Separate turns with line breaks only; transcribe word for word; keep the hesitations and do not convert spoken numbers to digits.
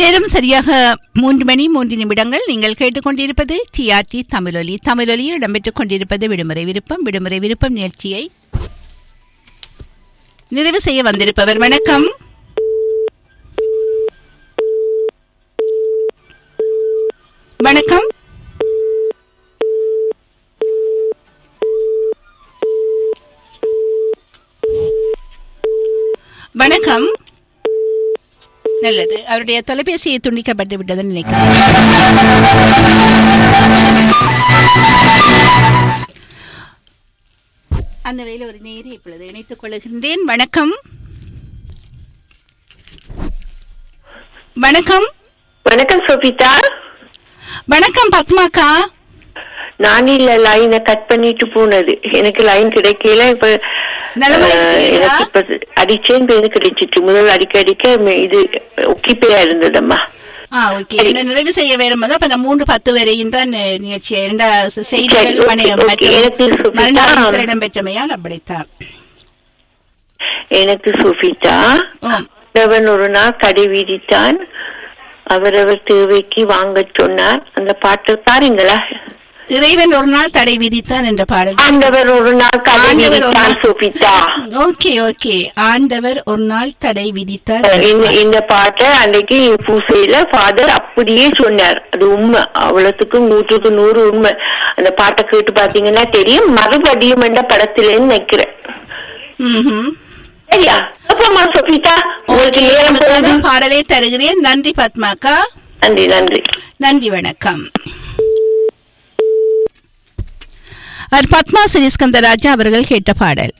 நேரம் சரியாக மூன்று மணி மூன்று நிமிடங்கள். நீங்கள் கேட்டுக்கொண்டிருப்பது டிஆர்டி தமிழொலி. தமிழொலியில் இடம்பெற்றுக் கொண்டிருப்பது விடுமுறை விருப்பம். விடுமுறை விருப்பம் நிகழ்ச்சியை நிறைவு செய்ய வந்திருப்பவர் வணக்கம். வணக்கம். வணக்கம். நல்லது, அவருடைய தொலைபேசியை துண்டிக்கப்பட்டு விட்டது நினைக்கிறேன். அந்த வேலை ஒரு நேரே இப்பொழுது இணைத்துக் கொள்கின்றேன். வணக்கம். வணக்கம்.
வணக்கம் சோபிதா.
வணக்கம் பத்மாக்கா.
நான் இல்ல லைனை கட் பண்ணிட்டு போனது, எனக்கு லைன் கிடைக்கல. இப்ப எனக்கு இப்ப அடிச்சேன், எனக்கு கிடைச்சிட்டு. முதல் அடிக்க அடிக்க இது ஒக்கிப்பையா இருந்ததம்மா.
நிறைவு செய்ய வேறும் மூன்று பத்து வரையும் தான் நிகழ்ச்சி. செய்திகள் இடம்பெற்றமையால் அப்படித்தான்.
எனக்கு சோபிதா, அவன் ஒரு நாள் கடை வீதித்தான், அவரவர் தேவைக்கு வாங்க சொன்னார். அந்த பாட்டு பாருங்களா?
இறைவன் ஒரு நாள் தடை விதித்தான் என்ற பாடல்.
ஆண்டவர் ஒரு நாள்
ஓகே ஓகே ஆண்டவர் ஒரு நாள் தடை விதித்தார்.
இந்த பாட்டை அன்னைக்கு பூசையில ஃபாதர் அப்படியே சொன்னார். அது உண்மை, அவ்வளவுக்கும் நூற்றுக்கு நூறு உண்மை. அந்த பாட்டை கேட்டு பாத்தீங்கன்னா தெரியும். மறுபடியும் என்ற படத்துல நினைக்கிறேன். சரியா? அப்பமா சோபிதா, உங்களுக்கு
பாடலை தருகிறேன். நன்றி பத்மாக்கா.
நன்றி நன்றி
நன்றி. வணக்கம். பத்மா ஸ்ரீஸ்கந்தராஜா அவர்கள் கேட்ட பாடல்.